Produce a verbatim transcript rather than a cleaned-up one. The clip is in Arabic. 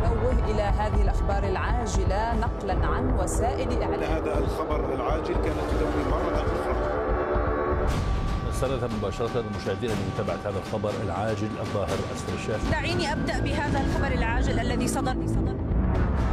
ننوه إلى هذه الأخبار العاجلة نقلا عن وسائل إعلام. هذا الخبر العاجل كانت تدوي مرة أخرى. نستند مباشرة للمشاهدين لمتابعة هذا الخبر العاجل الظاهر أسفل الشاشة. دعيني أبدأ بهذا الخبر العاجل الذي صدر صدر